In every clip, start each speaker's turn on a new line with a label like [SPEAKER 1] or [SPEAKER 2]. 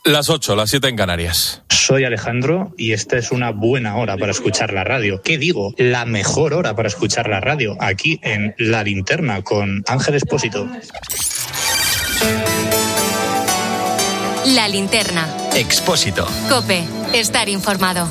[SPEAKER 1] Las 8, las 7 en Canarias.
[SPEAKER 2] Soy Alejandro y esta es una buena hora para escuchar la radio. ¿Qué digo? La mejor hora para escuchar la radio, aquí en La Linterna con Ángel Expósito.
[SPEAKER 3] La Linterna.
[SPEAKER 4] Expósito.
[SPEAKER 3] COPE. Estar informado.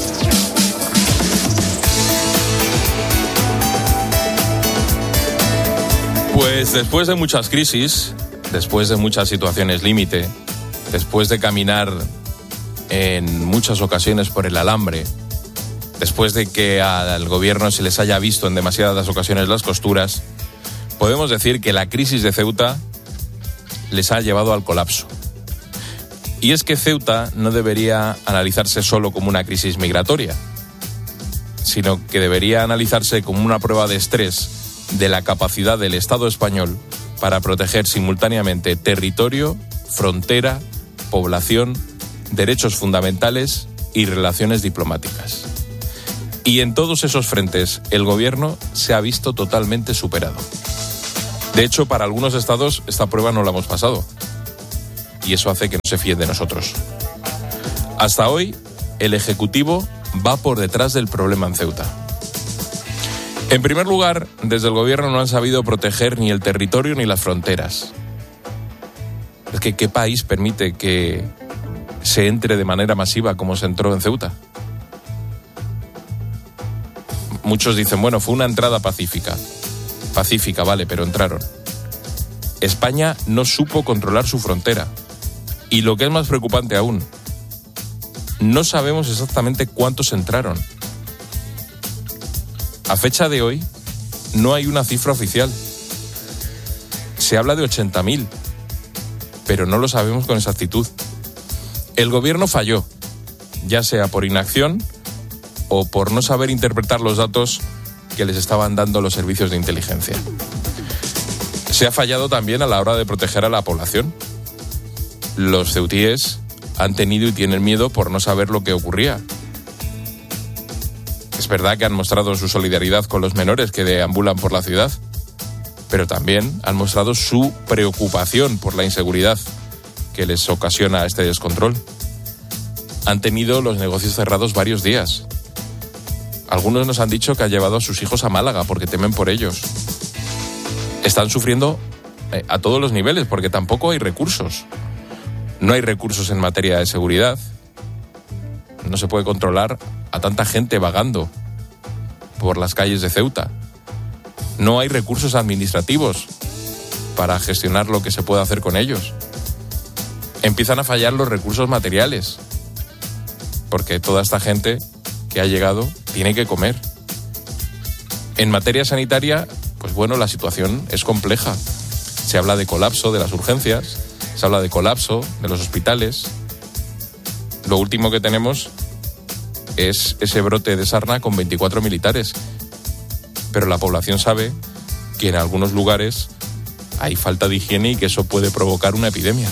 [SPEAKER 1] Pues después de muchas crisis, después de muchas situaciones límite, después de caminar en muchas ocasiones por el alambre, después de que al gobierno se les haya visto en demasiadas ocasiones las costuras, podemos decir que la crisis de Ceuta les ha llevado al colapso. Y es que Ceuta no debería analizarse solo como una crisis migratoria, sino que debería analizarse como una prueba de estrés de la capacidad del Estado español para proteger simultáneamente territorio, frontera, población, derechos fundamentales y relaciones diplomáticas. Y en todos esos frentes, el gobierno se ha visto totalmente superado. De hecho, para algunos estados esta prueba no la hemos pasado. Y eso hace que no se fíen de nosotros. Hasta hoy, el Ejecutivo va por detrás del problema en Ceuta. En primer lugar, desde el gobierno no han sabido proteger ni el territorio ni las fronteras. Es que ¿qué país permite que se entre de manera masiva como se entró en Ceuta? Muchos dicen, bueno, fue una entrada pacífica. Pacífica, vale, pero entraron. España no supo controlar su frontera. Y lo que es más preocupante aún, no sabemos exactamente cuántos entraron. A fecha de hoy, no hay una cifra oficial. Se habla de 80.000, pero no lo sabemos con exactitud. El gobierno falló, ya sea por inacción o por no saber interpretar los datos que les estaban dando los servicios de inteligencia. Se ha fallado también a la hora de proteger a la población. Los ceutíes han tenido y tienen miedo por no saber lo que ocurría. Es verdad que han mostrado su solidaridad con los menores que deambulan por la ciudad, pero también han mostrado su preocupación por la inseguridad que les ocasiona este descontrol. Han tenido los negocios cerrados varios días. Algunos nos han dicho que han llevado a sus hijos a Málaga porque temen por ellos. Están sufriendo a todos los niveles porque tampoco hay recursos. No hay recursos en materia de seguridad. No se puede controlar a tanta gente vagando por las calles de Ceuta. No hay recursos administrativos para gestionar lo que se puede hacer con ellos. Empiezan a fallar los recursos materiales, porque toda esta gente que ha llegado tiene que comer. En materia sanitaria, pues bueno, la situación es compleja. Se habla de colapso de las urgencias, se habla de colapso de los hospitales. Lo último que tenemos es ese brote de sarna con 24 militares. Pero la población sabe que en algunos lugares hay falta de higiene y que eso puede provocar una epidemia.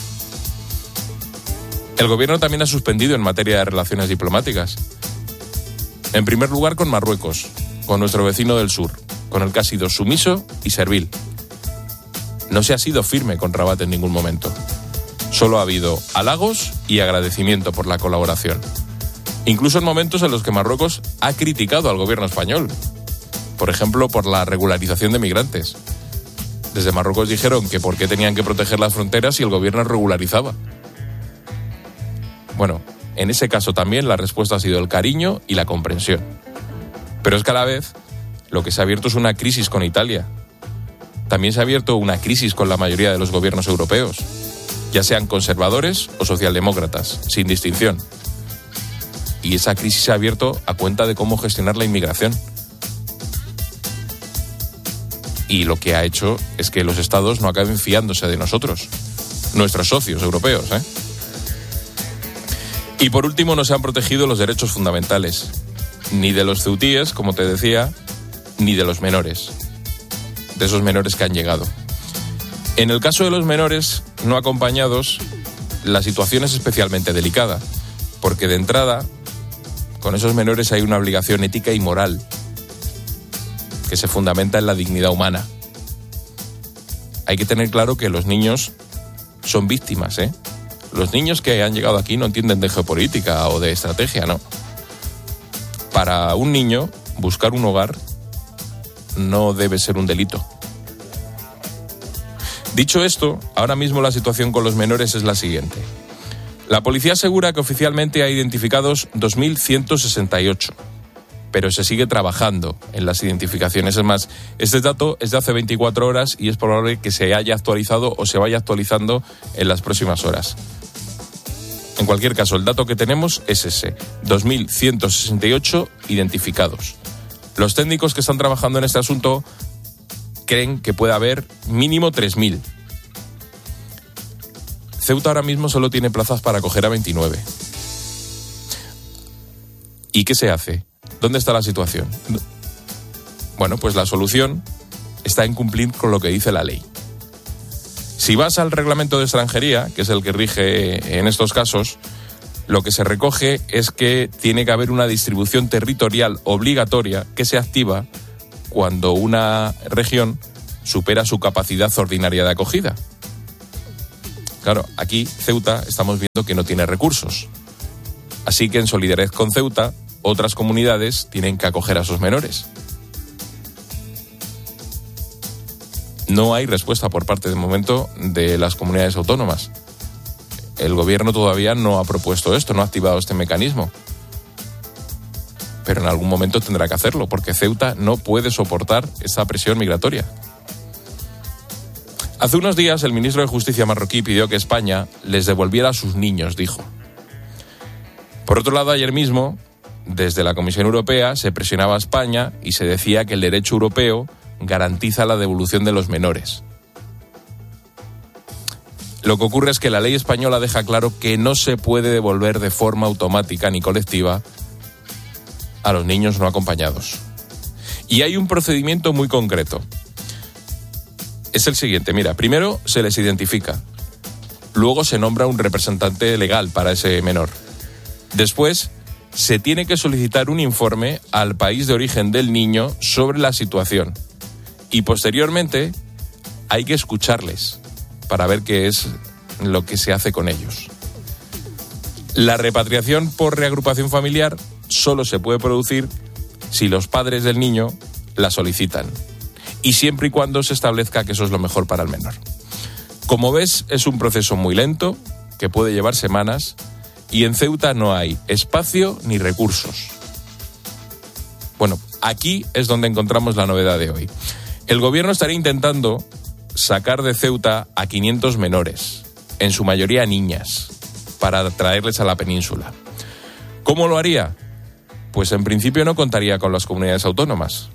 [SPEAKER 1] El gobierno también ha suspendido en materia de relaciones diplomáticas. En primer lugar con Marruecos, con nuestro vecino del sur, con el que ha sido sumiso y servil. No se ha sido firme con Rabat en ningún momento. Solo ha habido halagos y agradecimiento por la colaboración. Incluso en momentos en los que Marruecos ha criticado al gobierno español. Por ejemplo, por la regularización de migrantes. Desde Marruecos dijeron que por qué tenían que proteger las fronteras si el gobierno regularizaba. Bueno, en ese caso también la respuesta ha sido el cariño y la comprensión. Pero es que a la vez lo que se ha abierto es una crisis con Italia. También se ha abierto una crisis con la mayoría de los gobiernos europeos, ya sean conservadores o socialdemócratas, sin distinción. Y esa crisis se ha abierto a cuenta de cómo gestionar la inmigración. Y lo que ha hecho es que los estados no acaben fiándose de nosotros, nuestros socios europeos, Y por último, no se han protegido los derechos fundamentales, ni de los ceutíes, como te decía, ni de los menores, de esos menores que han llegado. En el caso de los menores no acompañados, la situación es especialmente delicada, porque de entrada, con esos menores hay una obligación ética y moral que se fundamenta en la dignidad humana. Hay que tener claro que los niños son víctimas, Los niños que han llegado aquí no entienden de geopolítica o de estrategia, no. Para un niño, buscar un hogar no debe ser un delito. Dicho esto, ahora mismo la situación con los menores es la siguiente. La policía asegura que oficialmente ha identificados 2.168, pero se sigue trabajando en las identificaciones. Es más, este dato es de hace 24 horas y es probable que se haya actualizado o se vaya actualizando en las próximas horas. En cualquier caso, el dato que tenemos es ese, 2.168 identificados. Los técnicos que están trabajando en este asunto creen que puede haber mínimo 3.000. Ceuta ahora mismo solo tiene plazas para acoger a 29. ¿Y qué se hace? ¿Dónde está la situación? Bueno, pues la solución está en cumplir con lo que dice la ley. Si vas al reglamento de extranjería, que es el que rige en estos casos, lo que se recoge es que tiene que haber una distribución territorial obligatoria que se activa cuando una región supera su capacidad ordinaria de acogida. Claro, aquí Ceuta estamos viendo que no tiene recursos. Así que en solidaridad con Ceuta, otras comunidades tienen que acoger a esos menores. No hay respuesta por parte de momento de las comunidades autónomas. El gobierno todavía no ha propuesto esto, no ha activado este mecanismo. Pero en algún momento tendrá que hacerlo, porque Ceuta no puede soportar esa presión migratoria. Hace unos días el ministro de Justicia marroquí pidió que España les devolviera a sus niños, dijo. Por otro lado, ayer mismo, desde la Comisión Europea se presionaba a España y se decía que el derecho europeo garantiza la devolución de los menores. Lo que ocurre es que la ley española deja claro que no se puede devolver de forma automática ni colectiva a los niños no acompañados. Y hay un procedimiento muy concreto. Es el siguiente, mira, primero se les identifica, luego se nombra un representante legal para ese menor. Después se tiene que solicitar un informe al país de origen del niño sobre la situación. Y posteriormente hay que escucharles para ver qué es lo que se hace con ellos. La repatriación por reagrupación familiar solo se puede producir si los padres del niño la solicitan y siempre y cuando se establezca que eso es lo mejor para el menor. Como ves, es un proceso muy lento que puede llevar semanas y en Ceuta no hay espacio ni recursos. Bueno, aquí es donde encontramos la novedad de hoy. El gobierno estaría intentando sacar de Ceuta a 500 menores, en su mayoría niñas, para traerles a la península. ¿Cómo lo haría? Pues en principio no contaría con las comunidades autónomas.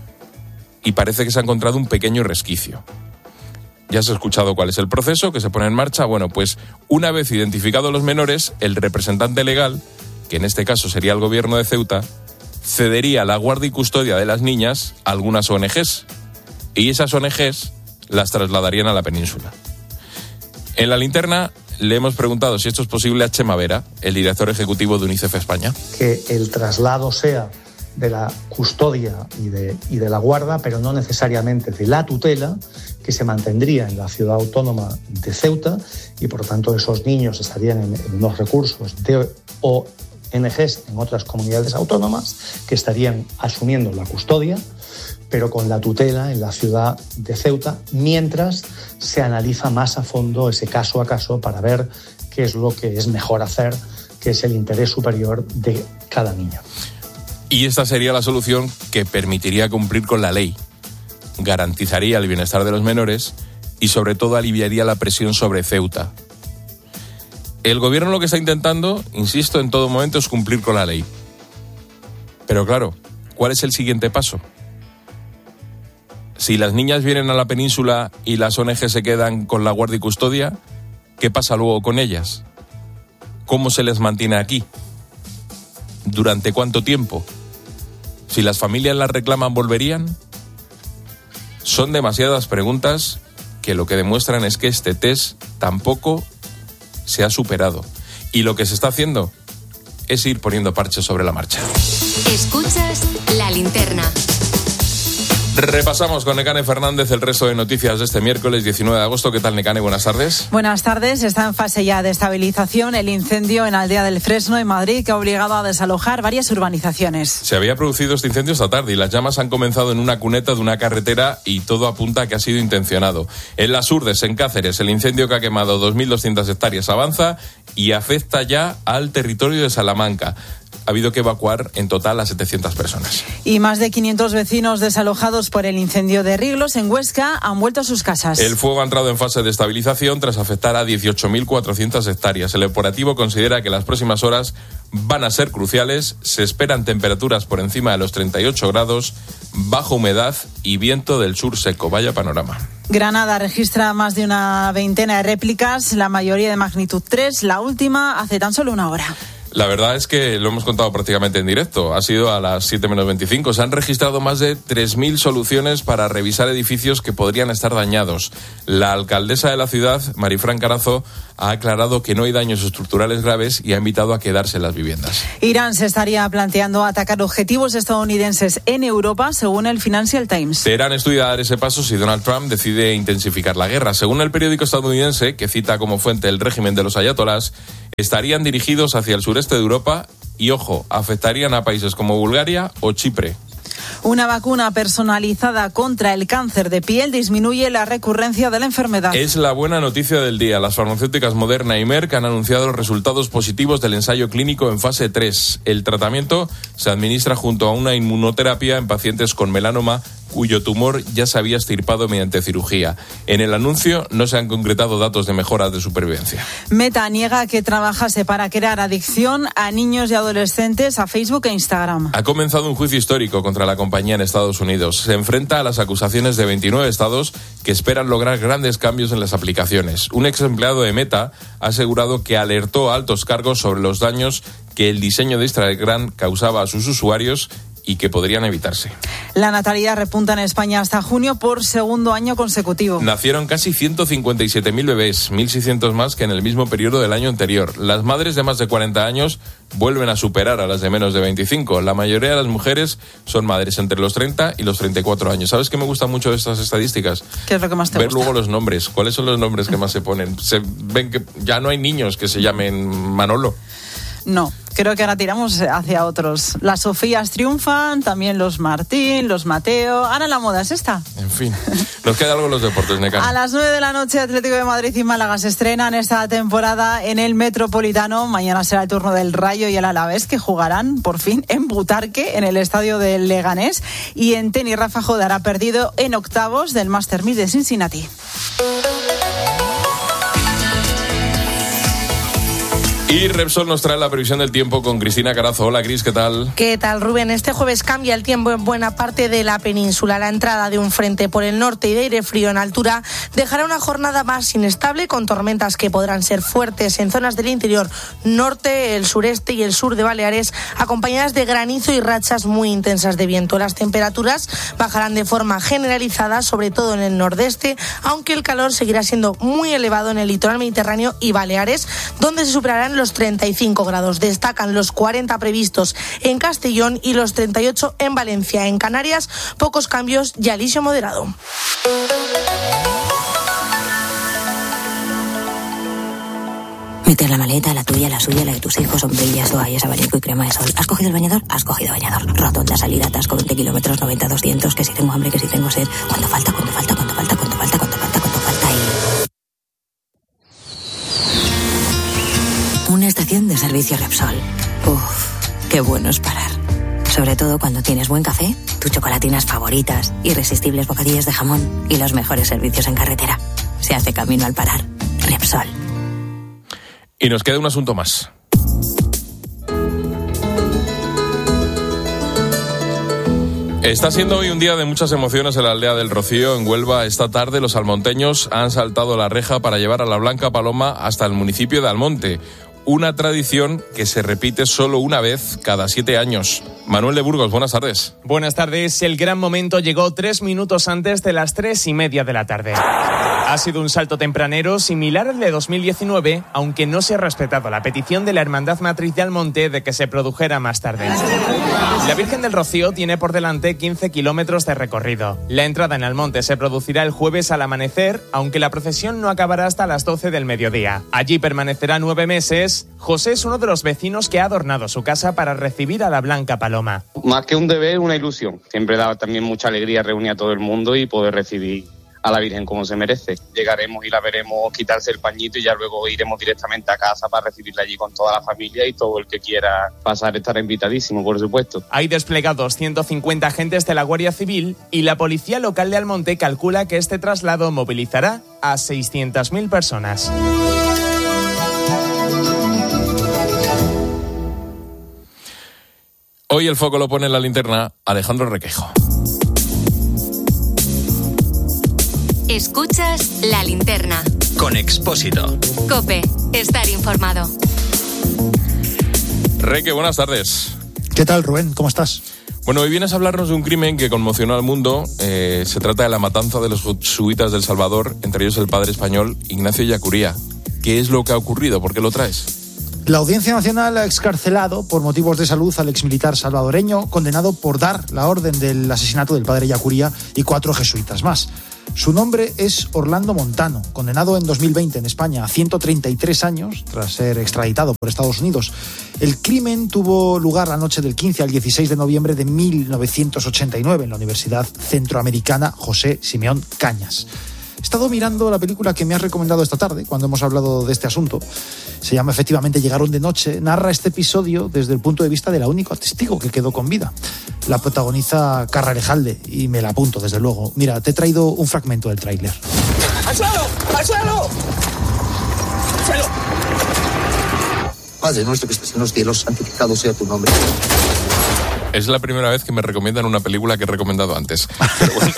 [SPEAKER 1] Y parece que se ha encontrado un pequeño resquicio. Ya has escuchado cuál es el proceso que se pone en marcha. Bueno, pues una vez identificados los menores, el representante legal, que en este caso sería el gobierno de Ceuta, cedería la guardia y custodia de las niñas a algunas ONGs. Y esas ONGs las trasladarían a la península. En la linterna le hemos preguntado si esto es posible a Chema Vera, el director ejecutivo de UNICEF España.
[SPEAKER 4] Que el traslado sea de la custodia y de la guarda, pero no necesariamente de la tutela, que se mantendría en la ciudad autónoma de Ceuta y por lo tanto esos niños estarían en unos recursos de ONGs en otras comunidades autónomas que estarían asumiendo la custodia, pero con la tutela en la ciudad de Ceuta, mientras se analiza más a fondo ese caso a caso para ver qué es lo que es mejor hacer, qué es el interés superior de cada niño.
[SPEAKER 1] Y esta sería la solución que permitiría cumplir con la ley, garantizaría el bienestar de los menores y sobre todo aliviaría la presión sobre Ceuta. El gobierno lo que está intentando, insisto, en todo momento es cumplir con la ley. Pero claro, ¿cuál es el siguiente paso? Si las niñas vienen a la península y las ONG se quedan con la guardia y custodia, ¿qué pasa luego con ellas? ¿Cómo se les mantiene aquí? ¿Durante cuánto tiempo? Si las familias las reclaman, ¿volverían? Son demasiadas preguntas que lo que demuestran es que este test tampoco se ha superado. Y lo que se está haciendo es ir poniendo parches sobre la marcha.
[SPEAKER 3] Escuchas La Linterna.
[SPEAKER 1] Repasamos con Nekane Fernández el resto de noticias de este miércoles 19 de agosto. ¿Qué tal, Nekane? Buenas tardes.
[SPEAKER 5] Buenas tardes. Está en fase ya de estabilización el incendio en Aldea del Fresno, en Madrid, que ha obligado a desalojar varias urbanizaciones.
[SPEAKER 1] Se había producido este incendio esta tarde y las llamas han comenzado en una cuneta de una carretera y todo apunta a que ha sido intencionado. En Las Urdes, en Cáceres, el incendio que ha quemado 2.200 hectáreas avanza y afecta ya al territorio de Salamanca. Ha habido que evacuar en total a 700 personas.
[SPEAKER 5] Y más de 500 vecinos desalojados por el incendio de Riglos, en Huesca, han vuelto a sus casas.
[SPEAKER 1] El fuego ha entrado en fase de estabilización tras afectar a 18.400 hectáreas. El operativo considera que las próximas horas van a ser cruciales. Se esperan temperaturas por encima de los 38 grados, baja humedad y viento del sur seco. Vaya panorama.
[SPEAKER 5] Granada registra más de una veintena de réplicas, la mayoría de magnitud 3, la última hace tan solo una hora.
[SPEAKER 1] La verdad es que lo hemos contado prácticamente en directo. Ha sido a las 7 menos 25. Se han registrado más de 3.000 soluciones para revisar edificios que podrían estar dañados. La alcaldesa de la ciudad, Marifran Carazo, ha aclarado que no hay daños estructurales graves y ha invitado a quedarse en las viviendas.
[SPEAKER 5] Irán se estaría planteando atacar objetivos estadounidenses en Europa, según el Financial Times.
[SPEAKER 1] Teherán estudia dar ese paso si Donald Trump decide intensificar la guerra. Según el periódico estadounidense, que cita como fuente el régimen de los ayatolás, estarían dirigidos hacia el sureste de Europa y, ojo, afectarían a países como Bulgaria o Chipre.
[SPEAKER 5] Una vacuna personalizada contra el cáncer de piel disminuye la recurrencia de la enfermedad.
[SPEAKER 1] Es la buena noticia del día. Las farmacéuticas Moderna y Merck han anunciado los resultados positivos del ensayo clínico en fase 3. El tratamiento se administra junto a una inmunoterapia en pacientes con melanoma cuyo tumor ya se había extirpado mediante cirugía. En el anuncio no se han concretado datos de mejora de supervivencia.
[SPEAKER 5] Meta niega que trabajase para crear adicción a niños y adolescentes a Facebook e Instagram.
[SPEAKER 1] Ha comenzado un juicio histórico contra la compañía en Estados Unidos. Se enfrenta a las acusaciones de 29 estados que esperan lograr grandes cambios en las aplicaciones. Un ex empleado de Meta ha asegurado que alertó a altos cargos sobre los daños que el diseño de Instagram causaba a sus usuarios y que podrían evitarse.
[SPEAKER 5] La natalidad repunta en España hasta junio por segundo año consecutivo.
[SPEAKER 1] Nacieron casi 157.000 bebés, 1.600 más que en el mismo periodo del año anterior. Las madres de más de 40 años vuelven a superar a las de menos de 25. La mayoría de las mujeres son madres entre los 30 y los 34 años. ¿Sabes qué me gusta mucho de estas estadísticas?
[SPEAKER 5] ¿Qué es lo que más te gusta?
[SPEAKER 1] Ver luego los nombres. ¿Cuáles son los nombres que más se ponen? Se ven que ya no hay niños que se llamen Manolo.
[SPEAKER 5] No, creo que ahora tiramos hacia otros. Las Sofías triunfan, también los Martín, los Mateo. Ahora la moda es esta.
[SPEAKER 1] En fin, nos queda algo en los deportes, Nekane.
[SPEAKER 5] A las 9 de la noche, Atlético de Madrid y Málaga se estrenan esta temporada en el Metropolitano. Mañana será el turno del Rayo y el Alavés, que jugarán por fin en Butarque, en el estadio del Leganés. Y en tenis, Rafa Jodar ha perdido en octavos del Master 1000 de Cincinnati.
[SPEAKER 1] Y Repsol nos trae la previsión del tiempo con Cristina Carazo. Hola, Cris, ¿qué tal?
[SPEAKER 6] ¿Qué tal, Rubén? Este jueves cambia el tiempo en buena parte de la península. La entrada de un frente por el norte y de aire frío en altura dejará una jornada más inestable, con tormentas que podrán ser fuertes en zonas del interior norte, el sureste y el sur de Baleares, acompañadas de granizo y rachas muy intensas de viento. Las temperaturas bajarán de forma generalizada, sobre todo en el nordeste, aunque el calor seguirá siendo muy elevado en el litoral mediterráneo y Baleares, donde se superarán los 35 grados. Destacan los 40 previstos en Castellón y los 38 en Valencia. En Canarias, pocos cambios y alisio moderado.
[SPEAKER 7] Meter la maleta, la tuya, la suya, la de tus hijos, sombrillas, toallas, abanico y crema de sol. ¿Has cogido el bañador? Has cogido bañador. Rotonda, salida, atasco, 20 kilómetros, 90, 200, que si tengo hambre, que si tengo sed. ¿Cuánto falta? ¿Cuánto falta? ¿Cuánto falta? ¿Cuánto falta? ¿Cuánto falta? ¿Cuánto falta? Una estación de servicio Repsol. Uf, qué bueno es parar. Sobre todo cuando tienes buen café, tus chocolatinas favoritas, irresistibles bocadillos de jamón y los mejores servicios en carretera. Se hace camino al parar. Repsol.
[SPEAKER 1] Y nos queda un asunto más. Está siendo hoy un día de muchas emociones en la aldea del Rocío, en Huelva. Esta tarde los almonteños han saltado la reja para llevar a la Blanca Paloma hasta el municipio de Almonte. una tradición que se repite solo una vez cada 7 años. Manuel de Burgos, buenas tardes.
[SPEAKER 8] Buenas tardes. El gran momento llegó 3 minutos antes de las 3:30 de la tarde. Ha sido un salto tempranero similar al de 2019, aunque no se ha respetado la petición de la Hermandad Matriz de Almonte de que se produjera más tarde. La Virgen del Rocío tiene por delante 15 kilómetros de recorrido. La entrada en Almonte se producirá el jueves al amanecer, aunque la procesión no acabará hasta las 12 del mediodía. Allí permanecerá 9 meses. José es uno de los vecinos que ha adornado su casa para recibir a la Blanca Paloma.
[SPEAKER 9] Más que un deber, una ilusión. Siempre da también mucha alegría reunir a todo el mundo y poder recibir a la Virgen como se merece. Llegaremos y la veremos quitarse el pañito y ya luego iremos directamente a casa para recibirla allí con toda la familia, y todo el que quiera pasar estará invitadísimo, por supuesto.
[SPEAKER 8] Hay desplegados 150 agentes de la Guardia Civil y la Policía Local de Almonte calcula que este traslado movilizará a 600.000 personas.
[SPEAKER 1] Hoy el foco lo pone en la linterna Alejandro Requeijo.
[SPEAKER 3] Escuchas La Linterna.
[SPEAKER 10] Con Expósito.
[SPEAKER 3] COPE. Estar informado.
[SPEAKER 1] Reque, buenas tardes.
[SPEAKER 11] ¿Qué tal, Rubén? ¿Cómo estás?
[SPEAKER 1] Bueno, hoy vienes a hablarnos de un crimen que conmocionó al mundo. Se trata de la matanza de los jesuitas del Salvador, entre ellos el padre español Ignacio Ellacuría. ¿Qué es lo que ha ocurrido? ¿Por qué lo traes?
[SPEAKER 11] La Audiencia Nacional ha excarcelado por motivos de salud al exmilitar salvadoreño, condenado por dar la orden del asesinato del padre Ellacuría y 4 jesuitas más. Su nombre es Orlando Montano, condenado en 2020 en España a 133 años tras ser extraditado por Estados Unidos. El crimen tuvo lugar la noche del 15 al 16 de noviembre de 1989 en la Universidad Centroamericana José Simeón Cañas. He estado mirando la película que me has recomendado esta tarde, cuando hemos hablado de este asunto. Se llama efectivamente Llegaron de noche. Narra este episodio desde el punto de vista de la única testigo que quedó con vida. La protagoniza Carra Alejalde, y me la apunto, desde luego. Mira, te he traído un fragmento del tráiler.
[SPEAKER 12] ¡Al suelo! ¡Al suelo! ¡Al suelo!
[SPEAKER 13] Padre nuestro que estás en los cielos, santificado sea tu nombre.
[SPEAKER 1] Es la primera vez que me recomiendan una película que he recomendado antes. Pero bueno,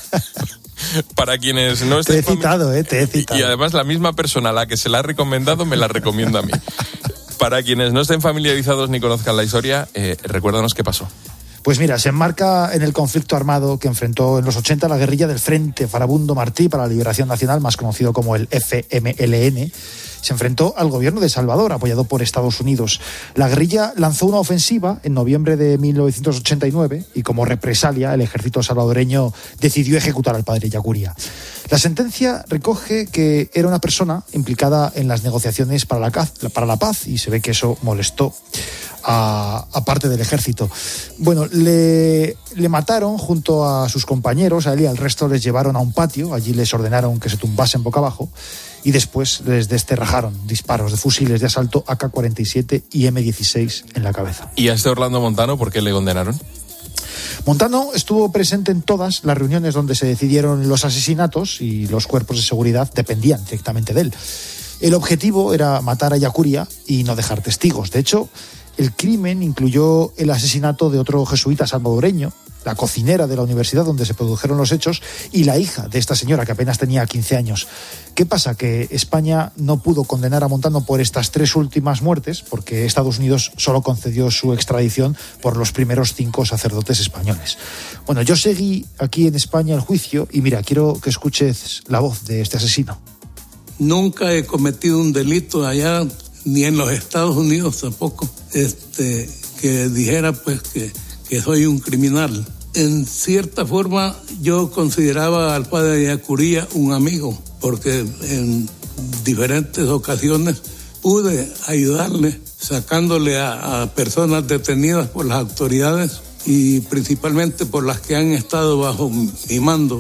[SPEAKER 1] para quienes no estén...
[SPEAKER 11] Te he citado.
[SPEAKER 1] Y además la misma persona a la que se la ha recomendado me la recomienda a mí. Para quienes no estén familiarizados ni conozcan la historia, recuérdanos qué pasó.
[SPEAKER 11] Pues mira, se enmarca en el conflicto armado que enfrentó en los 80 la guerrilla del Frente Farabundo Martí para la Liberación Nacional, más conocido como el FMLN. Se enfrentó al gobierno de Salvador, apoyado por Estados Unidos. La guerrilla lanzó una ofensiva en noviembre de 1989 y, como represalia, el ejército salvadoreño decidió ejecutar al padre Ellacuría. La sentencia recoge que era una persona implicada en las negociaciones para la paz, y se ve que eso molestó a parte del ejército. Bueno, le mataron junto a sus compañeros, a él y al resto les llevaron a un patio, allí les ordenaron que se tumbasen boca abajo y después les desterrajaron disparos de fusiles de asalto AK-47 y M16 en la cabeza.
[SPEAKER 1] ¿Y a este Orlando Montano por qué le condenaron?
[SPEAKER 11] Montano estuvo presente en todas las reuniones donde se decidieron los asesinatos, y los cuerpos de seguridad dependían directamente de él. El objetivo era matar a Ellacuría y no dejar testigos. De hecho, el crimen incluyó el asesinato de otro jesuita salvadoreño, la cocinera de la universidad donde se produjeron los hechos, y la hija de esta señora, que apenas tenía 15 años. ¿Qué pasa? Que España no pudo condenar a Montano por estas 3 últimas muertes, porque Estados Unidos solo concedió su extradición por los primeros 5 sacerdotes españoles. Bueno, yo seguí aquí en España el juicio, y mira, quiero que escuches la voz de este asesino.
[SPEAKER 14] Nunca he cometido un delito allá, ni en los Estados Unidos tampoco, que dijera pues que soy un criminal. En cierta forma yo consideraba al padre Ellacuría un amigo, porque en diferentes ocasiones pude ayudarle sacándole a personas detenidas por las autoridades, y principalmente por las que han estado bajo mi mando.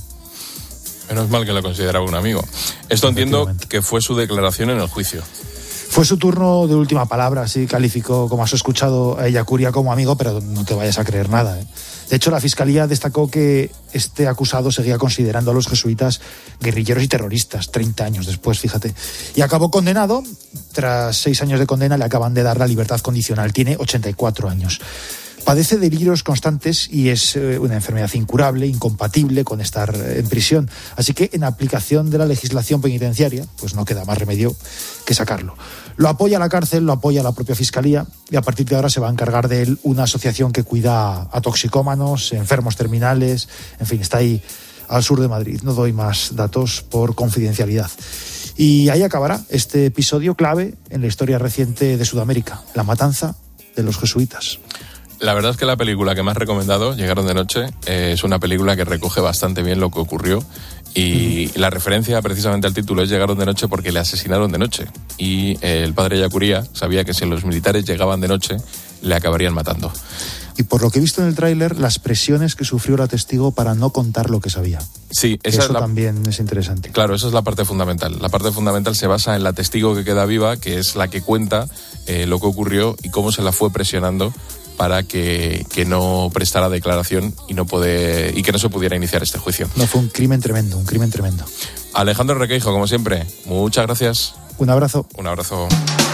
[SPEAKER 1] Menos mal que lo consideraba un amigo. Esto entiendo que fue su declaración en el juicio.
[SPEAKER 11] Fue su turno de última palabra, sí, calificó, como has escuchado, a Ellacuría como amigo, pero no te vayas a creer nada. De hecho, la Fiscalía destacó que este acusado seguía considerando a los jesuitas guerrilleros y terroristas, 30 años después, fíjate. Y acabó condenado. Tras 6 años de condena le acaban de dar la libertad condicional. Tiene 84 años. Padece delirios constantes y es una enfermedad incurable, incompatible con estar en prisión. Así que en aplicación de la legislación penitenciaria, pues no queda más remedio que sacarlo. Lo apoya la cárcel, lo apoya la propia Fiscalía y a partir de ahora se va a encargar de él una asociación que cuida a toxicómanos, enfermos terminales, en fin, está ahí al sur de Madrid. No doy más datos por confidencialidad. Y ahí acabará este episodio clave en la historia reciente de Sudamérica, la matanza de los jesuitas.
[SPEAKER 1] La verdad es que la película que me has recomendado, Llegaron de noche, es una película que recoge bastante bien lo que ocurrió y la referencia precisamente al título es Llegaron de noche porque le asesinaron de noche y el padre Yacuría sabía que si los militares llegaban de noche le acabarían matando.
[SPEAKER 11] Y por lo que he visto en el tráiler, las presiones que sufrió la testigo para no contar lo que sabía.
[SPEAKER 1] Sí,
[SPEAKER 11] eso también es interesante.
[SPEAKER 1] Claro, esa es la parte fundamental. La parte fundamental se basa en la testigo que queda viva, que es la que cuenta lo que ocurrió y cómo se la fue presionando para que no prestara declaración y que no se pudiera iniciar este juicio.
[SPEAKER 11] No, fue un crimen tremendo, un crimen tremendo.
[SPEAKER 1] Alejandro Requeijo, como siempre, muchas gracias.
[SPEAKER 11] Un abrazo.
[SPEAKER 1] Un abrazo.